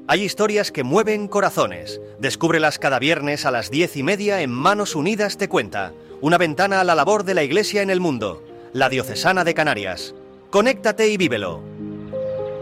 Hay historias que mueven corazones. Descúbrelas cada viernes a las 10:30 en Manos Unidas Te Cuenta. Una ventana a la labor de la Iglesia en el mundo. La Diocesana de Canarias. Conéctate y vívelo.